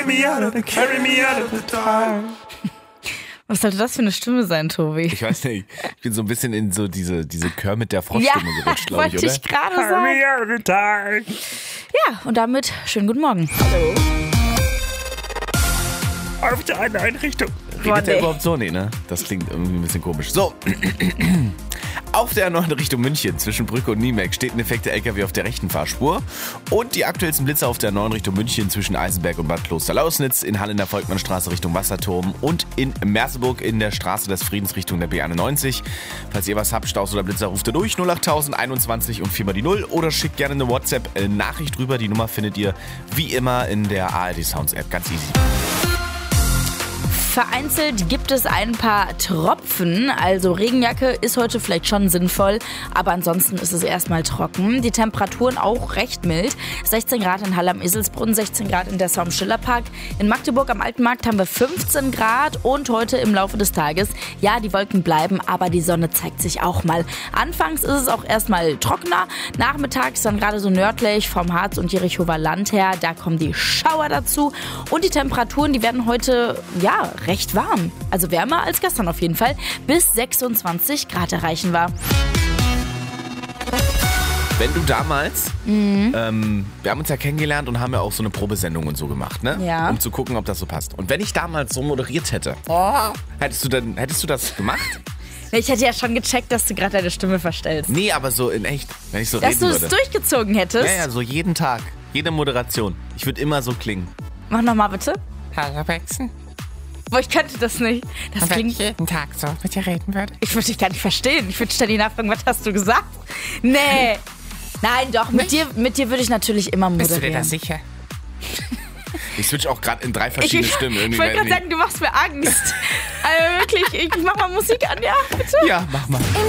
Carry me out of the dark. Was sollte das für eine Stimme sein, Tobi? Ich weiß nicht, ich bin so ein bisschen in so diese Kermit der Froschstimme gerutscht, glaube ich, wollte oder? ich gerade sagen. Me out of the dark. Ja, und damit schönen guten Morgen. Hallo. Auf der einen Einrichtung. Redet der überhaupt so? Nee, ne? Das klingt irgendwie ein bisschen komisch. So. Auf der A9 Richtung München zwischen Brücke und Niemek steht ein defekter LKW auf der rechten Fahrspur. Und die aktuellsten Blitzer auf der A9 Richtung München zwischen Eisenberg und Bad Kloster-Lausnitz, in Halle in der Volkmannstraße Richtung Wasserturm und in Merseburg in der Straße des Friedens Richtung der B91. Falls ihr was habt, Staus oder Blitzer, ruft ihr durch 08000 21 und 4 mal die 0 oder schickt gerne eine WhatsApp-Nachricht rüber. Die Nummer findet ihr wie immer in der ARD Sounds App. Ganz easy. Vereinzelt gibt es ein paar Tropfen, also Regenjacke ist heute vielleicht schon sinnvoll, aber ansonsten ist es erstmal trocken. Die Temperaturen auch recht mild. 16 Grad in Halle am Eselsbrunn, 16 Grad in Dessau am Schillerpark. In Magdeburg am Alten Markt haben wir 15 Grad und heute im Laufe des Tages, ja, die Wolken bleiben, aber die Sonne zeigt sich auch mal. Anfangs ist es auch erstmal trockener, nachmittags dann gerade so nördlich vom Harz und Jerichower Land her, da kommen die Schauer dazu und die Temperaturen, die werden heute, ja, recht warm. Also wärmer als gestern auf jeden Fall. Bis 26 Grad erreichen wir. Wenn du damals, wir haben uns ja kennengelernt und haben ja auch so eine Probesendung und so gemacht, ne? Ja. Um zu gucken, ob das so passt. Und wenn ich damals so moderiert hätte, hättest du das gemacht? Ich hätte ja schon gecheckt, dass du gerade deine Stimme verstellst. Nee, aber so in echt, wenn ich so Dass reden du würde. es durchgezogen hättest? Ja, so jeden Tag, jede Moderation. Ich würde immer so klingen. Mach nochmal bitte. Hallo, Bexen. Boah, ich könnte das nicht. Das Wenn klingt... ich jeden Tag so mit dir reden würde. Ich würde dich gar nicht verstehen. Ich würde ständig nachfragen, was hast du gesagt? Nee. Nein, doch, mit dir würde ich natürlich immer moderieren. Bist du dir da sicher? Ich switch auch gerade in 3 verschiedene Stimmen. Ich Irgendwie wollte gerade sagen, du machst mir Angst. Also wirklich, ich mach mal Musik an, ja, bitte. ja, mach mal.